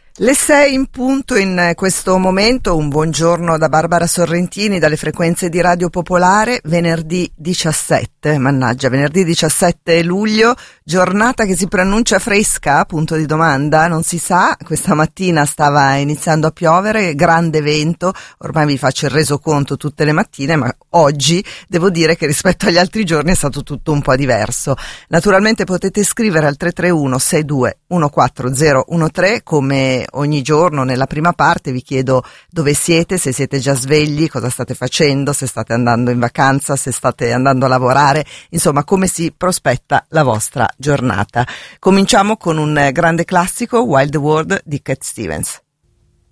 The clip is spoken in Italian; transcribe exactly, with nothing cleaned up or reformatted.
Le sei in punto in questo momento, un buongiorno da Barbara Sorrentini dalle frequenze di Radio Popolare, venerdì diciassette, mannaggia, venerdì diciassette luglio, giornata che si preannuncia fresca, punto di domanda, non si sa, questa mattina stava iniziando a piovere, grande vento, ormai vi faccio il resoconto tutte le mattine, ma oggi devo dire che rispetto agli altri giorni è stato tutto un po' diverso. Naturalmente potete scrivere al tre tre uno sei due uno quattro zero uno tre come ogni giorno. Nella prima parte vi chiedo dove siete, se siete già svegli, cosa state facendo, se state andando in vacanza, se state andando a lavorare, insomma come si prospetta la vostra giornata. Cominciamo con un grande classico, Wild World di Cat Stevens.